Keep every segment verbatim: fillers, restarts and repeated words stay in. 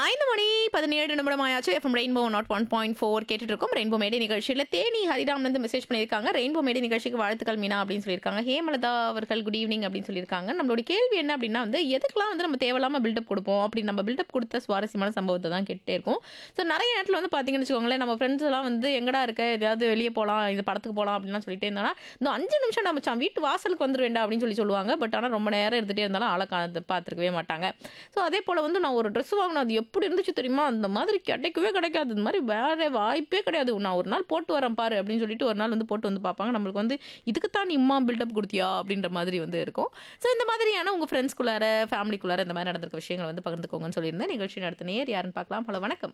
ஐந்து மணி பதினேழு நிமிடம் ஆயாச்சு. FM rainbow not one point four கேட்டுட்டு இருக்கோம். ரெயின்போ மேடை நிகழ்ச்சியில் தேனி ஹரிராம் வந்து மெசேஜ் பண்ணியிருக்காங்க. ரெயின்போ மேடை நிகழ்ச்சிக்கு வாழ்த்துக்கள் மீனா அப்படின்னு சொல்லியிருக்காங்க. ஹேமலதா அவர்கள் குட் ஈவினிங் அப்படின்னு சொல்லியிருக்காங்க. நம்மளோட கேள்வி என்ன அப்படின்னா வந்து எதுக்கெல்லாம் வந்து நம்ம தேவையில்லாம பில்டப் கொடுப்போம் அப்படி நம்ம பில்டப் கொடுத்த சுவாரஸ்யமான சம்பவத்தை தான் கேட்டே இருக்கும். ஸோ நிறைய நேரத்தில் வந்து பார்த்தீங்கன்னு வச்சுக்கோங்களேன், நம்ம ஃப்ரெண்ட்ஸ் எல்லாம் வந்து எங்கடா இருக்க, எதாவது வெளியே போகலாம், இது படத்துக்கு போகலாம் அப்படின்லாம் சொல்லிட்டே இருந்தாலும் இந்த அஞ்சு நிமிஷம் நம்ம மச்சான் வீட்டு வாசலுக்கு வந்துட வேண்டாம் அப்படின்னு சொல்லி சொல்லுவாங்க. பட் ஆனால் ரொம்ப நேரம் எடுத்துகிட்டே இருந்தாலும் ஆளை கா- பார்த்துருக்கவே மாட்டாங்க. ஸோ அதே போல் வந்து நான் ஒரு ட்ரெஸ் வாங்கினேன், அது எப்படி இருந்துச்சு தெரியுமா, அந்த மாதிரி கிடைக்கவே கிடைக்காது, இந்த மாதிரி வேற வாய்ப்பே கிடையாது, நான் ஒரு நாள் போட்டு வரேன் பாரு அப்படின்னு சொல்லிட்டு ஒரு நாள் வந்து போட்டு வந்து பார்ப்பாங்க. நம்மளுக்கு வந்து இதுக்குத்தான் நீ இம்மா பில்டப் கொடுத்தியா அப்படின்ற மாதிரி வந்து இருக்கும். ஸோ இந்த மாதிரியான உங்கள் ஃப்ரெண்ட்ஸ்குள்ளார ஃபேமிலிக்குள்ளார இந்த மாதிரி நடந்திருக்க விஷயங்களை வந்து பகிர்ந்துக்கோங்கன்னு சொல்லியிருந்தேன். நிகழ்ச்சி நடத்த நேர் யாருன்னு பார்க்கலாம். ஹலோ, வணக்கம்.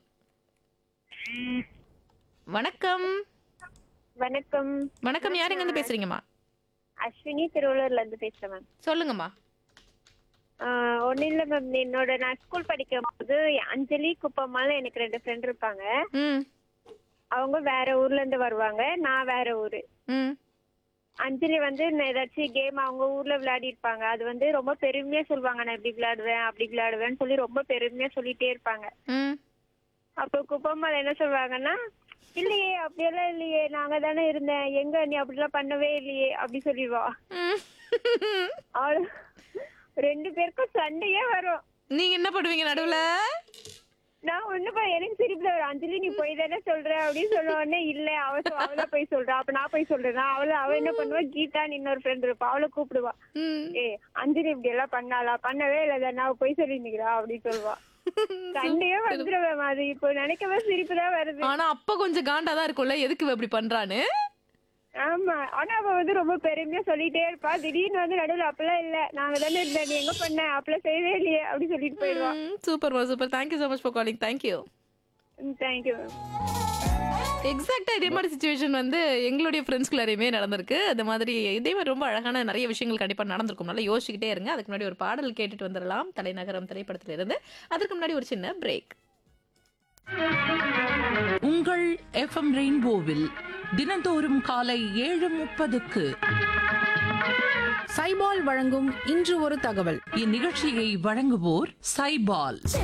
வணக்கம். வணக்கம். வணக்கம், யாருங்க இருந்து பேசுறீங்கம்மா? அஸ்வினி திருவள்ளூர்ல இருந்து பேசுறேன் மேம். சொல்லுங்கம்மா. ஒன்னும் இல்ல மேம், என்னோட நான் ஸ்கூல் படிக்கும் போது அஞ்சலி குப்பம்மால எனக்கு ரெண்டு ஃப்ரெண்ட் இருப்பாங்க. ம் அவங்க வேற ஊர்ல இருந்து வருவாங்க, நான் வேற ஊரு. ம் அஞ்சலி வந்து நான் ஏதாச்சும் கேம் அவங்க ஊர்ல விளையாடி இருப்பாங்க, அது வந்து ரொம்ப பெருமையா சொல்லுவாங்க, நான் இப்படி விளையாடுவேன் அப்படி விளையாடுவேன்னு சொல்லி ரொம்ப பெருமையா சொல்லிட்டே இருப்பாங்க. ம் அப்போ குப்பம்மால என்ன சொல்லுவாங்கன்னா, இல்லையே அப்படியெல்லாம் இல்லையே, நாங்க தானே இருந்தேன், எங்க நீ அப்படிலாம் பண்ணவே இல்லையே அப்படி சொல்லிடுவா. ம். அவளு ரெண்டு பேருக்கும் சண்டையே வரும். நீங்க என்ன பண்ணுவீங்க நடுவுல? நான் ஒண்ணுப்பா எனக்கு சிரிப்புல ஒரு அஞ்சலி நீ போய் தானே சொல்ற அப்படின்னு சொல்ல உடனே இல்ல அவ சொ- அவதான் போய் சொல்றா, அப்ப நான் போய் சொல்றேன். அவள அவ என்ன பண்ணுவா, கீதான்னு இன்னொரு ஃப்ரெண்ட் இருப்பா, அவளை கூப்பிடுவா. ம். ஏ அஞ்சலி இப்படி எல்லாம் பண்ணாளா, பண்ணவே இல்ல நான் போய் சொல்லி நிக்கிறா அப்படின்னு சொல்லுவா. சண்டையே வந்துருவேன். அது இப்போ நினைக்கவே சிரிப்பு தான் வருது. ஆனா அப்ப கொஞ்சம் காண்டாதான் இருக்கும்ல, எதுக்கு இவ இப்படி பண்றான்னு. ஆமா, ஆனா அவ வந்து ரொம்ப பெருமையா சொல்லிட்டே இருப்பா. திடீர்னு வந்து நடுவில் அப்பெல்லாம் இல்ல, நாங்க தானே இருந்தேன், நீ எங்க பண்ண, அப்பெல்லாம் செய்யவே இல்லையே அப்படி சொல்லிட்டு போயிடுவா. சூப்பர்மா super. Thank you so much for calling. Thank you. Thank you ma'am. எக்ஸாக்டா இதே மாதிரி சுச்சுவேஷன் வந்து எங்களுடைய ஃப்ரெண்ட்ஸ்குள்ளாரையுமே நடந்திருக்கு. அது மாதிரி இதே மாதிரி ரொம்ப அழகான நிறைய விஷயங்கள் கண்டிப்பா நடந்திருக்கும். நல்லா யோசிச்சுக்கிட்டே இருங்க. அதுக்கு முன்னாடி ஒரு பாடல் கேட்டுட்டு வந்துடலாம், தலைநகரம் திரைப்படத்துல இருந்து. அதுக்கு முன்னாடி ஒரு சின்ன பிரேக். உங்கள் எஃப்எம் ரெயின்போவில் தினந்தோறும் காலை ஏழு முப்பதுக்கு சைபால் வழங்கும் இன்று ஒரு தகவல். இந்நிகழ்ச்சியை வழங்குவோர் சைபால்.